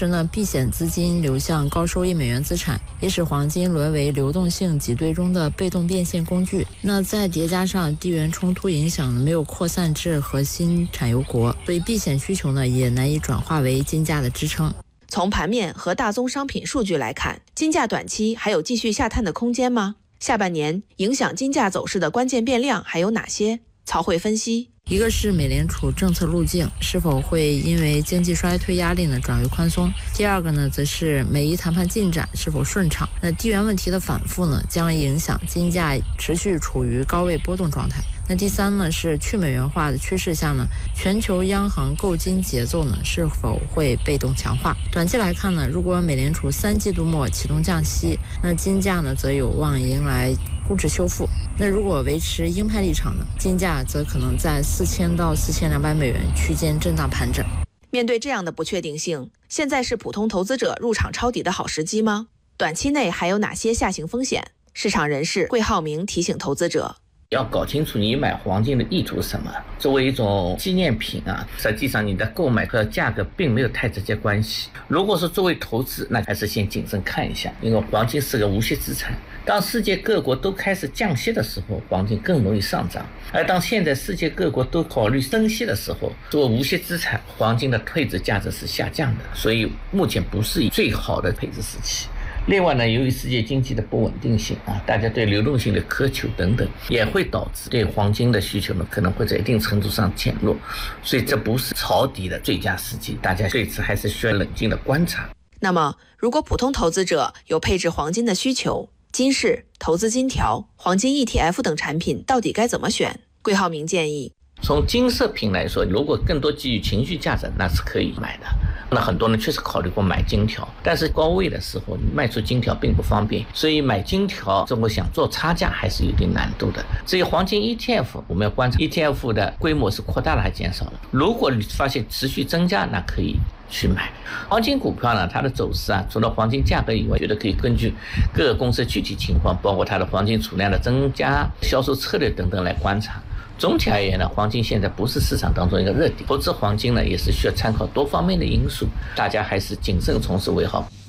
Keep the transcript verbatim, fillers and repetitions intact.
时呢，避险资金流向高收益美元资产，也使黄金沦为流动性挤兑中的被动变现工具。那再叠加上地缘冲突影响没有扩散至核心产油国，所以避险需求呢也难以转化为金价的支撑。 从盘面和大宗商品数据来看，金价短期还有继续下探的空间吗？下半年影响金价走势的关键变量还有哪些？曹慧分析， 一个是美联储政策路径是否会因为经济衰退压力呢转为宽松，第二个呢则是美伊谈判进展是否顺畅。那地缘问题的反复呢将影响金价持续处于高位波动状态。那第三呢是去美元化的趋势下呢，全球央行购金节奏呢是否会被动强化。短期来看呢，如果美联储三季度末启动降息，那金价呢则有望迎来估值修复。那如果维持鹰派立场呢，金价则可能在四千到四千两百美元区间震荡盘整。 面对这样的不确定性，现在是普通投资者入场抄底的好时机吗？短期内还有哪些下行风险？市场人士桂浩明提醒投资者， 要搞清楚你买黄金的意图是什么。作为一种纪念品啊，实际上你的购买和价格并没有太直接关系。如果是作为投资，那还是先谨慎看一下，因为黄金是个无息资产。当世界各国都开始降息的时候，黄金更容易上涨。而当现在世界各国都考虑升息的时候，作为无息资产，黄金的配置价值是下降的，所以目前不是最好的配置时期。另外呢，由于世界经济的不稳定性啊，大家对流动性的苛求等等，也会导致对黄金的需求呢可能会在一定程度上减弱，所以这不是抄底的最佳时机，大家对此还是需要冷静的观察。 那么，如果普通投资者有配置黄金的需求，金市、投资金条、黄金 E T F 等产品到底该怎么选？桂浩明建议， 从金色品来说，如果更多基于情绪价值，那是可以买的。那很多人确实考虑过买金条，但是高位的时候卖出金条并不方便，所以买金条如果想做差价还是有点难度的。至于黄金 E T F， 我们要观察 E T F 的规模是扩大了还是减少了。如果你发现持续增加，那可以去买。黄金股票呢，它的走势啊，除了黄金价格以外，觉得可以根据各个公司具体情况，包括它的黄金储量的增加、销售策略等等来观察。总体而言呢，黄金现在不是市场当中一个热点，投资黄金呢也是需要参考多方面的因素，大家还是谨慎从事为好。